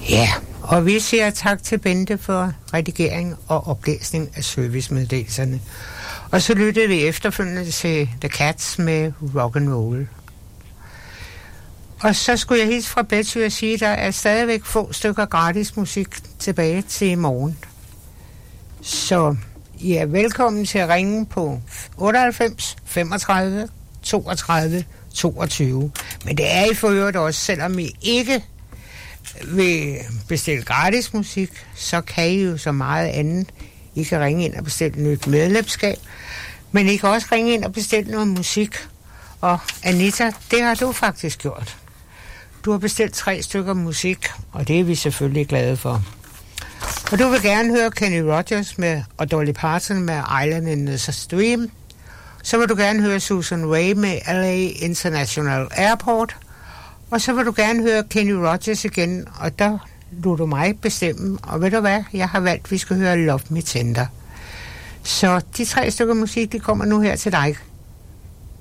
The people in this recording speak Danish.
Ja, og vi siger tak til Bente for redigering og oplæsning af servicemeddelelserne. Og så lyttede vi efterfølgende til The Cats med Rock and Roll. Og så skulle jeg hilse fra Betty og sige, at der er stadigvæk få stykker gratis musik tilbage til i morgen. Så I er velkommen til at ringe på 98 35 32 22. Men det er I for øvrigt også, selvom I ikke vil bestille gratis musik, så kan I jo så meget andet. I kan ringe ind og bestille nyt medlemskab, men I kan også ringe ind og bestille noget musik. Og Anita, det har du faktisk gjort. Du har bestilt 3 stykker musik, og det er vi selvfølgelig glade for. Og du vil gerne høre Kenny Rogers og Dolly Parton med Island in the Stream. Så vil du gerne høre Susan Rae med LA International Airport. Og så vil du gerne høre Kenny Rogers igen, og der lader du mig bestemme. Og ved du hvad? Jeg har valgt, at vi skal høre Love Me Tender. Så de 3 stykker musik, de kommer nu her til dig.